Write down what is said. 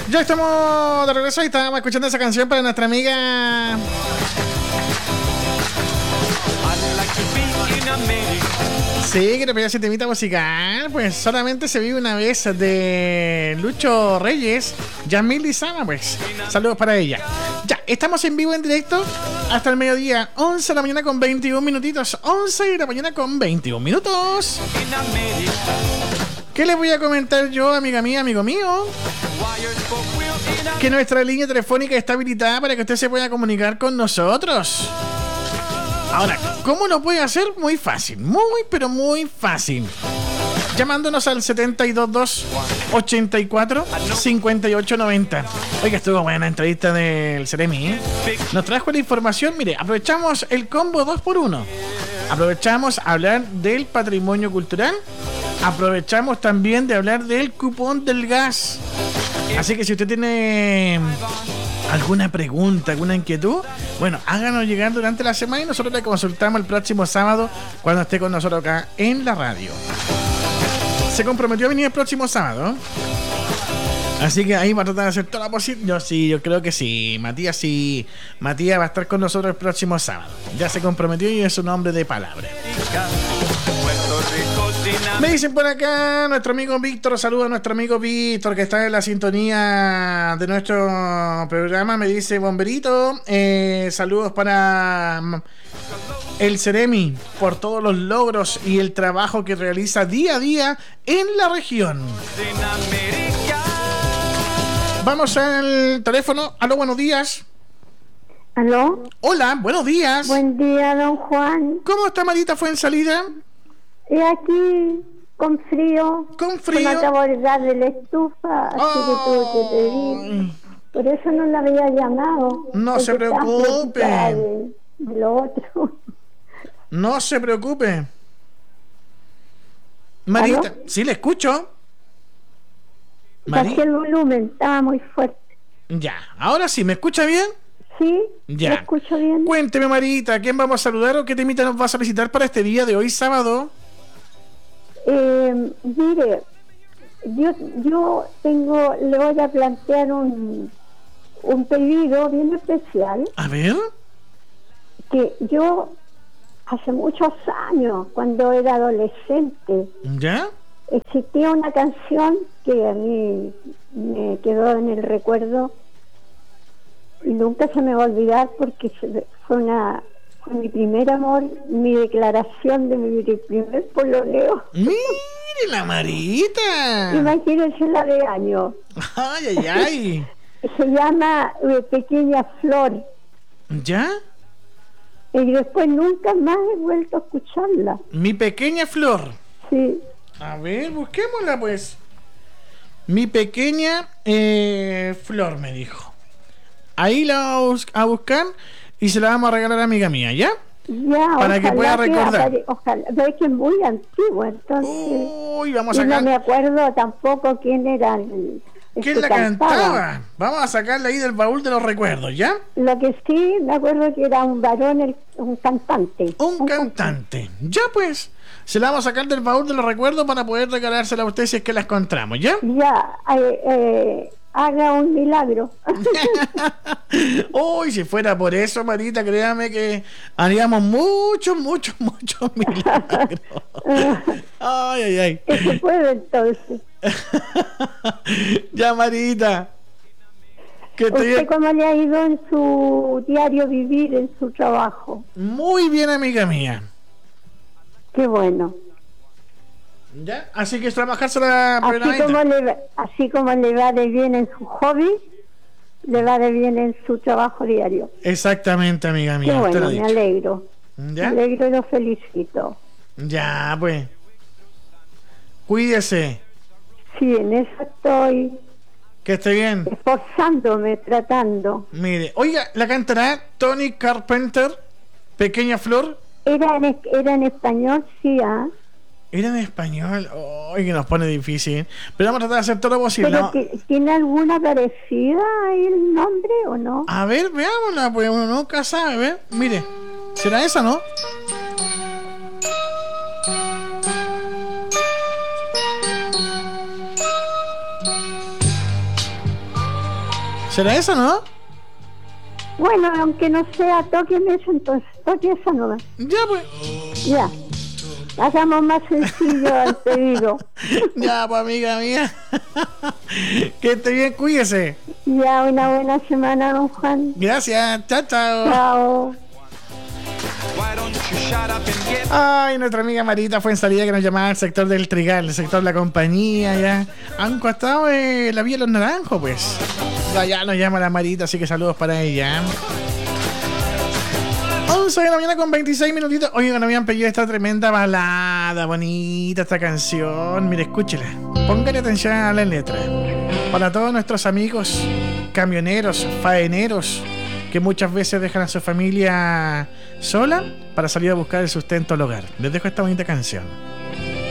Ya estamos de regreso y estábamos escuchando esa canción para nuestra amiga. Sí, que te pedí ese temita musical. Pues solamente se vive una vez de Lucho Reyes, Yamil Lizama, pues. Saludos para ella. Ya, estamos en vivo en directo hasta el mediodía, 11 de la mañana con 21 minutitos. 11 de la mañana con 21 minutos. ¿Qué les voy a comentar yo, amiga mía, amigo mío? Que nuestra línea telefónica está habilitada para que usted se pueda comunicar con nosotros. Ahora, ¿cómo lo puede hacer? Muy fácil, pero muy fácil. Llamándonos al 722-84-5890. Oiga, estuvo buena entrevista del Ceremi, ¿eh? Nos trajo la información. Mire, aprovechamos el combo 2x1. Aprovechamos a hablar del patrimonio cultural. Aprovechamos también de hablar del cupón del gas. Así que si usted tiene alguna pregunta, alguna inquietud, bueno, háganos llegar durante la semana y nosotros le consultamos el próximo sábado cuando esté con nosotros acá en la radio. Se comprometió a venir el próximo sábado, así que ahí va a tratar de hacer toda la posible. Yo creo que sí. Matías va a estar con nosotros el próximo sábado. Ya se comprometió y es un hombre de palabra. Me dicen por acá nuestro amigo Víctor, saludos a nuestro amigo Víctor que está en la sintonía de nuestro programa. Me dice Bomberito, saludos para el Ceremi por todos los logros y el trabajo que realiza día a día en la región. Vamos al teléfono. Aló, buenos días. ¿Aló? Hola, buenos días. Buen día, don Juan. ¿Cómo está Marita Fuensalida? Y aquí, con frío. ¿Con frío? Me acabo de dar de la estufa, así que tuve que pedir. Por eso no la había llamado. No se preocupe. De lo otro. No se preocupe. Marita, ¿aló? Sí, le escucho. Bajé el volumen, estaba muy fuerte. Ya, ahora sí, ¿me escucha bien? Sí, ya. ¿me escucho bien? Cuénteme, Marita, ¿a quién vamos a saludar o qué temita nos va a solicitar para este día de hoy, sábado? Mire, yo le voy a plantear un pedido bien especial. A ver. Que yo, hace muchos años, cuando era adolescente, ¿ya? Existía una canción que a mí me quedó en el recuerdo y nunca se me va a olvidar porque fue mi primer amor, mi declaración de mi primer pololeo. ¡Mire la Marita! Imagínense la de año. ¡Ay, ay, ay! Se llama Pequeña Flor. ¿Ya? Y después nunca más he vuelto a escucharla. Mi pequeña flor. Sí. A ver, busquémosla pues. Mi pequeña flor, me dijo. Ahí la vamos a buscar y se la vamos a regalar a amiga mía, ¿ya? Ya, para que pueda recordar. Ojalá, ve que es muy antiguo, entonces. Uy, vamos a sacar. No me acuerdo tampoco quién era ¿quién la cantaba? Vamos a sacarla ahí del baúl de los recuerdos, ¿ya? Lo que sí me acuerdo que era un varón, un cantante. Un cantante. Ya pues, se la vamos a sacar del baúl de los recuerdos para poder regalársela a usted si es que la encontramos, ¿ya? Ya, haga un milagro. Uy, si fuera por eso, Marita, créame que haríamos muchos milagros. Ay, ay, ay. ¿Qué se puede entonces? Ya, Marita. ¿Usted cómo le ha ido en su diario vivir, en su trabajo? Muy bien, amiga mía. Qué bueno. ¿Ya? Así que es trabajarse la así como le va de bien en su hobby, le va de bien en su trabajo diario. Exactamente, amiga mía. Qué bueno, me alegro. ¿Ya? Me alegro y lo felicito. Ya, pues. Cuídese. Sí, en eso estoy. Que esté bien. Esforzándome, tratando. Mire, oiga, ¿la cantará Tony Carpenter, Pequeña Flor? Era en español, sí, ¿ah? Era en español. Ay, que nos pone difícil. Pero vamos a tratar de hacer todo lo posible. ¿Pero ¿no? tiene alguna parecida ahí el nombre o no? A ver, veámosla, pues uno nunca sabe, ¿ver? Mire, ¿será esa, no? ¿Será eso, no? Bueno, aunque no sea, toquen eso entonces, toquen esa nomás. Ya, pues. Ya. Hagamos más sencillo el pedido. Ya, pues, amiga mía. Que esté bien, cuídese. Ya, una buena semana, don Juan. Gracias, chao, chao. Chao. Ay, nuestra amiga Marita fue en salida que nos llamaba al sector del Trigal, el sector de la compañía, ya. Han costado la vía de los Naranjos, pues. Ya nos llama la Marita, así que saludos para ella. 11 de la mañana con 26 minutitos. Oigan, me habían pedido esta tremenda balada, bonita esta canción. Mire, escúchela. Póngale atención a la letra. Para todos nuestros amigos camioneros, faeneros, que muchas veces dejan a su familia sola para salir a buscar el sustento al hogar. Les dejo esta bonita canción.